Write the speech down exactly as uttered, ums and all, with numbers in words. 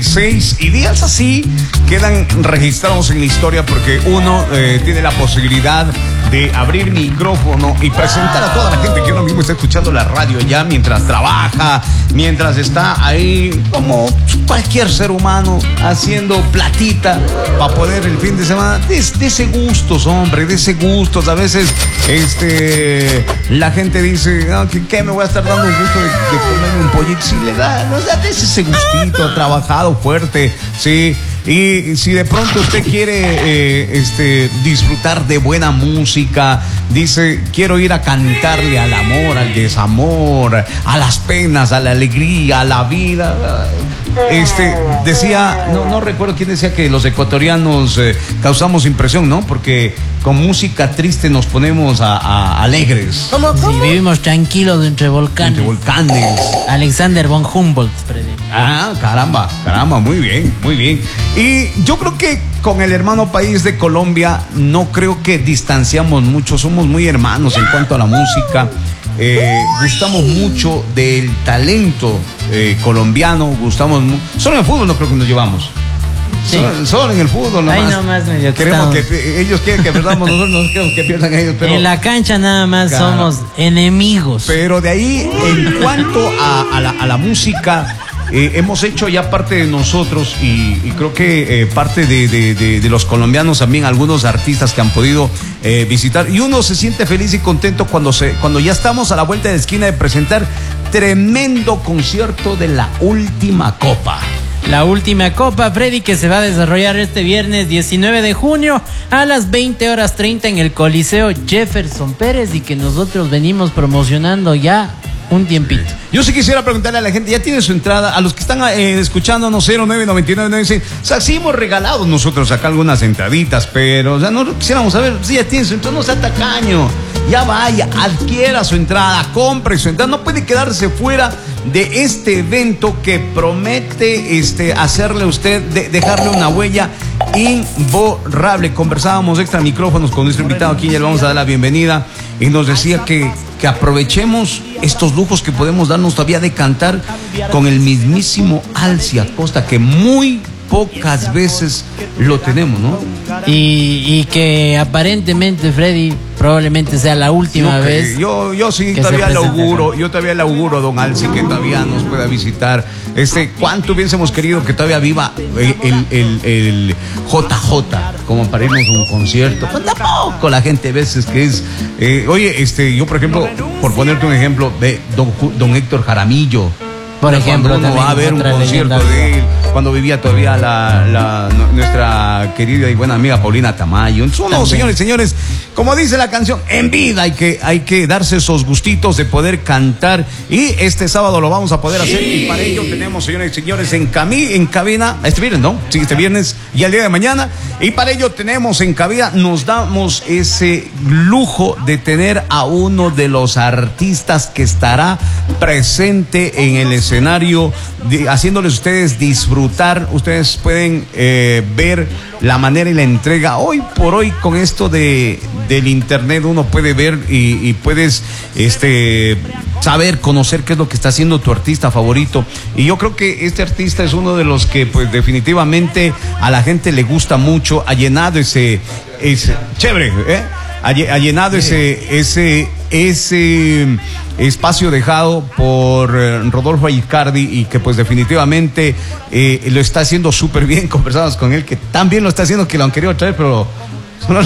y seis, y días así quedan registrados en la historia porque uno eh, tiene la posibilidad de abrir micrófono y presentar a toda la gente que ahora mismo está escuchando la radio ya mientras trabaja, mientras está ahí como cualquier ser humano haciendo platita para poder el fin de semana. De, de ese gustos, hombre, de ese gustos. A veces este, la gente dice, no, ¿qué, qué me voy a estar dando un gusto de, de comerme un pollito? Si le da, no da ese gustito, trabajado fuerte, sí. Y si de pronto usted quiere eh, este, disfrutar de buena música, dice, quiero ir a cantarle al amor, al desamor, a las penas, a la alegría, a la vida. Este, decía, no, no recuerdo quién decía que los ecuatorianos eh, causamos impresión, ¿no? Porque con música triste nos ponemos a, a alegres. ¿Cómo, cómo? Sí, vivimos tranquilos entre volcanes. Entre volcanes. Alexander von Humboldt, Freddy. Ah, caramba, caramba, muy bien, muy bien. Y yo creo que con el hermano país de Colombia no creo que distanciamos mucho, somos muy hermanos en cuanto a la música. Eh, gustamos mucho del talento eh, colombiano, gustamos mu- solo en el fútbol no creo que nos llevamos. Sí. Solo, solo en el fútbol nomás. Ahí nomás medio queremos que, que ellos quieren que perdamos, nosotros no queremos que pierdan ellos, pero en la cancha nada más claro, somos enemigos. Pero de ahí, en cuanto a, a, la, a la música, eh, hemos hecho ya parte de nosotros y, y creo que eh, parte de, de, de, de los colombianos también, algunos artistas que han podido eh, visitar, y uno se siente feliz y contento cuando, se, cuando ya estamos a la vuelta de la esquina de presentar tremendo concierto de La Última Copa. La Última Copa, Freddy, que se va a desarrollar este viernes diecinueve de junio a las veinte horas treinta en el Coliseo Jefferson Pérez, y que nosotros venimos promocionando ya un tiempito. Yo sí quisiera preguntarle a la gente, ¿ya tiene su entrada? A los que están eh, escuchándonos, cero nueve nueve nueve nueve seis, o sea, sí hemos regalado nosotros acá algunas entraditas, pero, o sea, no quisiéramos saber, si ya tiene su entrada, no sea tacaño, ya vaya, adquiera su entrada, compre su entrada, no puede quedarse fuera de este evento que promete este, hacerle a usted, de, dejarle una huella imborrable. Conversábamos extra micrófonos con nuestro invitado, aquí ya le vamos a dar la bienvenida, y nos decía que, que aprovechemos estos lujos que podemos darnos todavía de cantar con el mismísimo Alci Acosta, que muy pocas veces lo tenemos, ¿no? Y, y que aparentemente, Freddy, probablemente sea la última yo, vez. Yo, yo sí, todavía le auguro, yo todavía le auguro a don Alci que todavía nos pueda visitar. Este, ¿cuánto hubiésemos querido que todavía viva el, el, el, el J J, como para irnos a un concierto? Pues tampoco la gente a veces que es, eh, oye, este, yo por ejemplo, por ponerte un ejemplo, de don, don Héctor Jaramillo. Por ejemplo, uno va a ver un concierto de él, cuando vivía todavía la, la, nuestra querida y buena amiga Paulina Tamayo. Uno, señores, señores, como dice la canción, en vida hay que, hay que darse esos gustitos de poder cantar, y este sábado lo vamos a poder hacer, y para ello tenemos, señores y señores, en, cami, en cabina, este viernes, ¿no? Sí, este viernes y el día de mañana, y para ello tenemos en cabina, nos damos ese lujo de tener a uno de los artistas que estará presente en el escenario. escenario, de, haciéndoles ustedes disfrutar. Ustedes pueden eh, ver la manera y la entrega. Hoy por hoy, con esto de del internet, uno puede ver y, y puedes este saber, conocer qué es lo que está haciendo tu artista favorito. Y yo creo que este artista es uno de los que pues definitivamente a la gente le gusta mucho. Ha llenado ese, ese chévere, ¿eh? Ha, ha llenado ese, ese, ese espacio dejado por eh, Rodolfo Aicardi, y que pues definitivamente eh, lo está haciendo súper bien. Conversamos con él, que tan bien lo está haciendo que lo han querido traer, pero